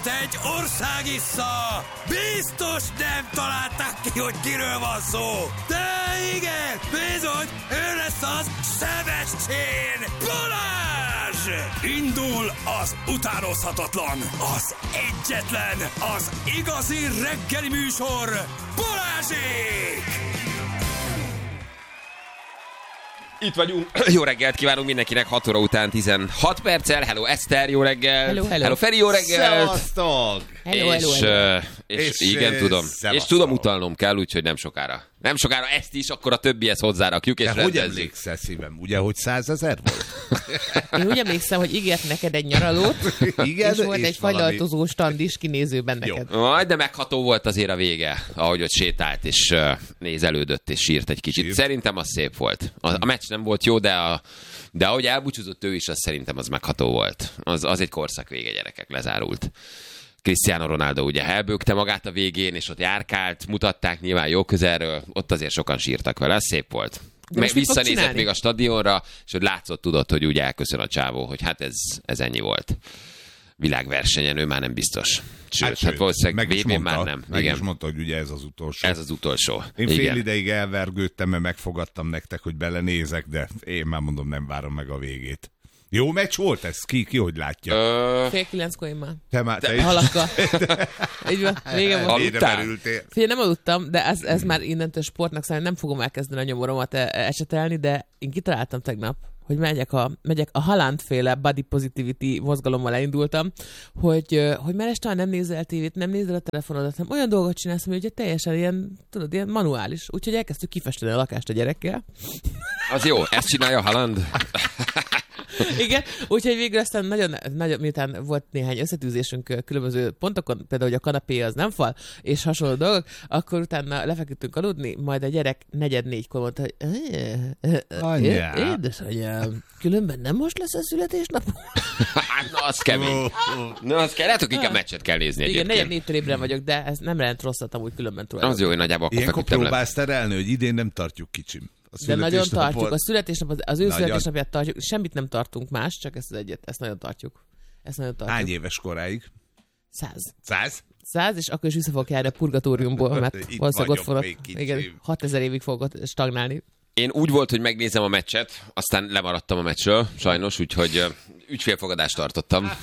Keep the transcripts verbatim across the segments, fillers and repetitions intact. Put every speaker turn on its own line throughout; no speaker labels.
Egy országissza! Biztos nem találták ki, hogy kiről van szó! De igen, bizony, ő lesz az Sebestyén Balázs! Indul az utánozhatatlan, az egyetlen, az igazi reggeli műsor, Balázsék!
Itt vagyunk. Jó reggelt kívánunk mindenkinek, hat óra után tizenhat perccel. Hello Eszter, jó reggel.
Hello, hello.
Hello Feri, jó reggelt.
Szevasztok!
Hello,
és,
hello, hello.
uh, és,
És,
igen,
uh,
tudom.
szevasztok.
És tudom, utalnom kell, úgyhogy nem sokára. Nem sokára ezt is, akkor a többihez hozzárakjuk, és
De hogy
rendezzük.
emlékszel, szívem? Ugye, hogy százezer volt?
Én úgy emlékszem, hogy ígért neked egy nyaralót,
Igen,
és volt egy
valami-
fagylaltozó stand is kinézőben neked.
Majd, de megható volt azért a vége, ahogy ott sétált, és uh, nézelődött, és sírt egy kicsit.
Sírt.
Szerintem az szép volt. A, a meccs nem volt jó, de, a, de ahogy elbúcsúzott ő is, az szerintem az megható volt. Az, az egy korszak vége, gyerekek, lezárult. Cristiano Ronaldo ugye elbökte magát a végén, és ott járkált, mutatták nyilván jó közelről, ott azért sokan sírtak vele, ez szép volt. Meg
most mit fog
visszanézett
csinálni?
még a stadionra, és hogy látszott, tudott, hogy úgy elköszön a csávó, hogy hát ez, ez ennyi volt. Világversenyen ő már nem biztos. Sőt, hát, hát valószínűleg
meg is
vé bén
mondta,
már nem.
Meg
Igen.
is mondta, hogy ugye ez az utolsó.
Ez az utolsó.
Én fél
Igen.
ideig elvergődtem, mert megfogadtam nektek, hogy belenézek, de én már mondom, nem várom meg a végét. Jó meccs volt ez? Ki, ki hogy látja?
Ö,
Fél kilenckor én már.
Te már, te is
Halakkal. Így van, vége volt.
ide
Aludtál?
merültél.
Figyelj, nem aludtam, de ez, ez már innentől sportnak számít, nem fogom elkezdeni a nyomoromat e- esetelni, de én kitaláltam tegnap, hogy megyek a, megyek a Haaland-féle body positivity mozgalommal elindultam, hogy, ö, hogy már este nem nézel tévét, nem nézel a telefonodat, hanem olyan dolgot csinálsz, hogy ugye teljesen ilyen, tudod, ilyen manuális. Úgyhogy elkezdtük kifesteni a lakást a gyerekkel.
az jó, ezt csinálja Haaland.
Igen, úgyhogy végül aztán nagyon, nagyon, miután volt néhány összetűzésünk ö, különböző pontokon, például, hogy a kanapé az nem fal, és hasonló dolgok, akkor utána lefeküdtünk aludni, majd a gyerek negyed négykor mondta, hogy
Anyám.
"É- édesanyám, különben nem most lesz a születésnap?"
Hát, na, az kemény. Na, az kell, lehet, hogy inkább meccset kell nézni
Igen, negyed
egyébként.
négytől ébren vagyok, de ez nem jelent rosszat amúgy különben
Az jó,
tulajdonképpen.
hogy nagyjából akkor
Ilyenkor
feküdtem le.
próbálsz terelni, hogy idén nem tartjuk kicsim. A
De nagyon
születésnapot.
tartjuk. A születésnap, az, az ő
Nagyon.
születésnapját tartjuk, semmit nem tartunk más, csak ezt az egyet, ezt nagyon tartjuk. Ezt nagyon tartjuk.
Hány éves koráig?
Száz.
Száz?
Száz, és akkor is vissza fogok járni a purgatóriumból, mert
Itt
valószínűleg ott
vagyok
fogok,
még kicsim.
igen, hatezer évig fogok ott stagnálni.
Én úgy volt, hogy megnézem a meccset, aztán lemaradtam a meccsről, sajnos, úgyhogy ö, ügyfélfogadást tartottam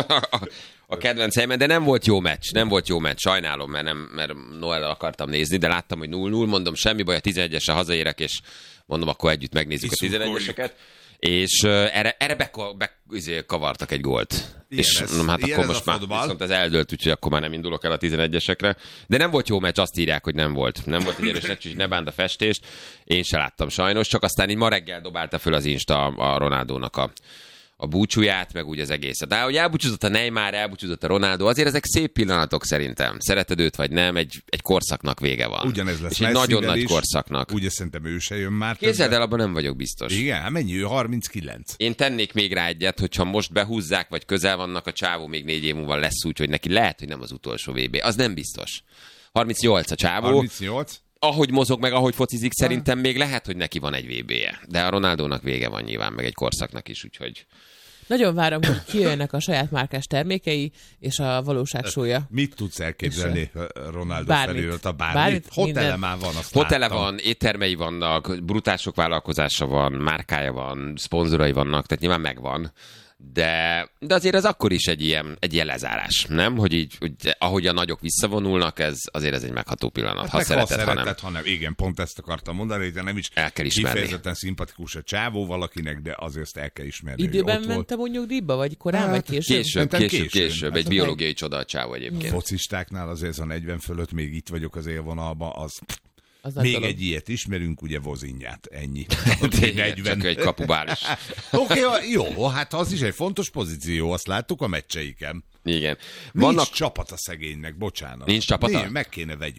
a kedvenc helyemen, de nem volt jó meccs, nem volt jó meccs, sajnálom, mert, nem, mert Noel akartam nézni, de láttam, hogy null null, mondom, semmi baj, a tizenegyesre hazaérek, és mondom, akkor együtt megnézzük
Iszunk,
a tizenegyeseket. És uh, erre, erre beko- be, izé, kavartak egy gólt.
Ilyen
és
ez-
mondom, hát
ilyen
akkor
ez
most
a
már
fotball.
viszont ez eldőlt, úgyhogy akkor már nem indulok el a tizenegyesekre. De nem volt jó meccs, azt írják, hogy nem volt. Nem volt egy erős meccs, úgyhogy ne bánt a festést. Én se láttam sajnos, csak aztán így ma reggel dobálta föl az Insta a Ronaldónak a, a búcsúját, meg úgy az egészet. De hogy elbúcsúzott a Neymar, elbúcsúzott a Ronaldo, azért ezek szép pillanatok szerintem. Szereted őt vagy nem, egy, egy korszaknak vége van.
Ugyanez lesz
És egy
Messivel
nagyon nagy
is.
korszaknak.
Ugye szerintem ő se jön már.
Képzeld
többet.
el, abban nem vagyok biztos.
Igen, hát mennyi ő? harminckilenc.
Én tennék még rá egyet, hogyha most behúzzák, vagy közel vannak, a csávó még négy év múlva lesz úgy, hogy neki lehet, hogy nem az utolsó vé bé. Az nem biztos. harmincnyolc a csávó.
harmincnyolc?
Ahogy mozog, meg ahogy focizik, szerintem még lehet, hogy neki van egy vé bé-je. De a Ronaldónak vége van nyilván, meg egy korszaknak is, úgyhogy...
Nagyon várom, hogy kijöjjenek a saját márkás termékei, és a valóság sója.
Mit tudsz elképzelni Ronaldo
Bármit.
felől? A bármit?
Bármit,
Hotele
minden.
már van, azt
Hotele
láttam.
van, éttermei vannak, brutál sok vállalkozása van, márkája van, szponzorai vannak, tehát nyilván megvan. De, de azért ez akkor is egy ilyen, egy ilyen lezárás, nem? Hogy így, hogy ahogy a nagyok visszavonulnak, ez azért ez egy megható pillanat.
Hát
Ha
meg
szereted, ha nem.
szereted, ha nem. Igen, pont ezt akartam mondani, hogy nem is
El kell ismerni.
kifejezetten szimpatikus a csávó valakinek, de azért ezt el kell ismerni. hogy
Időben
ott volt.
mentem úgy nyugdíjba, vagy korán,
Hát,
vagy később?
Később,
Szerintem
később,
későn.
később.
Hát
Egy
meg-
biológiai csoda a csávó egyébként.
Focistáknál azért ez a negyven fölött még itt vagyok az élvonalban, az
Az nagy
még
dolog.
egy ilyet ismerünk, ugye Vozinját, ennyi.
Tényleg, csak egy kapubális.
Oké, okay, jó, hát az is egy fontos pozíció, azt láttuk a meccseiken.
Igen.
Vannak...
Vannak...
Nincs csapat a szegénynek, bocsánat.
Nincs csapata?
Nincs, meg kéne vegyük.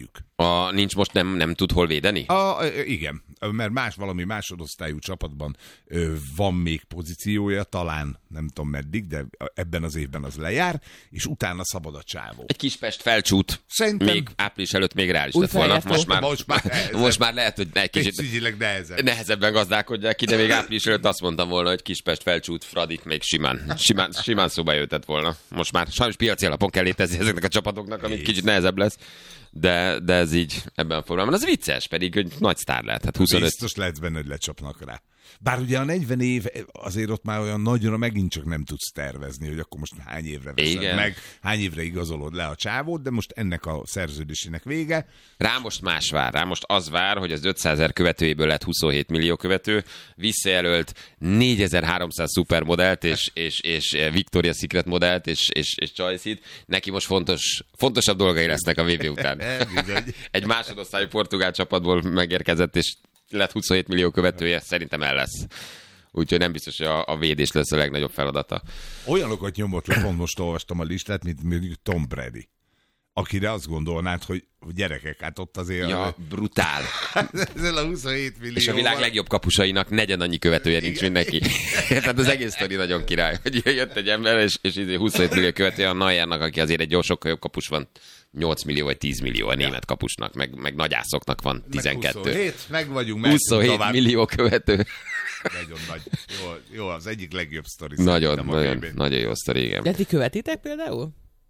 A, nincs most nem, nem tud hol védeni?
A, igen, mert más valami másodosztályú csapatban ö, van még pozíciója, talán nem tudom meddig, de ebben az évben az lejár, és utána szabad a csávó.
Egy Kispest Felcsút
Szerintem...
még április előtt még reális
Új
lett volna.
fejlesztő.
Most már,
Most már nehezebb.
most már lehet, hogy egy kicsit
Pénzügyileg nehezebb.
nehezebben gazdálkodják ki, de még április előtt azt mondtam volna, hogy Kispest Felcsút Fradit még simán, simán, simán szóba jöhetett volna. Most már sajnos piaci alapon kell létezni ezeknek a csapatoknak, amit kicsit nehezebb lesz. De, de ez így ebben a formában. Az vicces, pedig hogy nagy sztár lehet. Hát huszonöt...
Biztos lehetsz benne, hogy lecsapnak rá. Bár ugye a negyven év azért ott már olyan nagyra megint csak nem tudsz tervezni, hogy akkor most hány évre veszed
Igen.
meg, hány évre igazolod le a csávót, de most ennek a szerződésének vége.
Rá most más vár. Rá most az vár, hogy az ötszázezer követőjéből lett huszonhét millió követő, visszajelölt négyezer-háromszáz szupermodellt és, és, és Victoria's Secret modellt és, és, és Choice-it. Neki most fontos, fontosabb dolgai lesznek a vé bé után. Egy másodosztályú portugál csapatból megérkezett, és lett huszonhét millió követője, szerintem el lesz. Úgyhogy nem biztos, hogy a, a védés lesz a legnagyobb feladata.
Olyanokat nyomott le, pont most olvastam a listát, mint mondjuk Tom Brady. Akire azt gondolnád, hogy gyerekek, hát ott azért...
Ja,
a...
brutál.
Ezzel a huszonhét millió.
És a világ legjobb kapusainak negyed annyi követője nincs, mint neki. Tehát az egész sztori nagyon király, hogy jött egy ember, és, és huszonhét millió követője a Neuernak, aki azért egy sokkal jobb kapus van, nyolc millió vagy tíz millió a német kapusnak, meg, meg nagyászoknak van tizenkettő.
Meg huszonhét, meg vagyunk,
huszonhét millió követő.
Nagyon nagy. Jó, jó, az egyik legjobb sztori.
Nagyon, nagyon, nagyon jó sztori, igen.
De ti követitek például?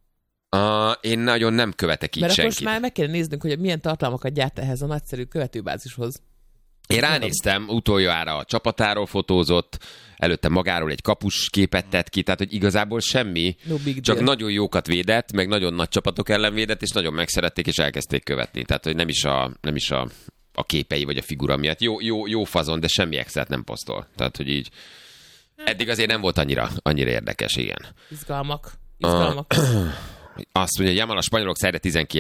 Uh, én nagyon nem követek így
Mert
senkit.
akkor most már meg kell néznünk, hogy milyen tartalmakat gyárt ehhez a nagyszerű követőbázishoz.
Én ránéztem, utoljára a csapatáról fotózott, előtte magáról egy kapus képet tett ki, tehát hogy igazából semmi,
No big
csak
deal.
nagyon jókat védett, meg nagyon nagy csapatok ellen védett, és nagyon megszerették, és elkezdték követni. Tehát, hogy nem is a, nem is a, a képei vagy a figura miatt. Jó, jó, jó fazon, de semmi extrát nem posztol. Tehát, hogy így eddig azért nem volt annyira, annyira érdekes, igen.
Izgalmak. Izgalmak.
Azt mondja, hogy Jamal a spanyolok szerre tizenkilenc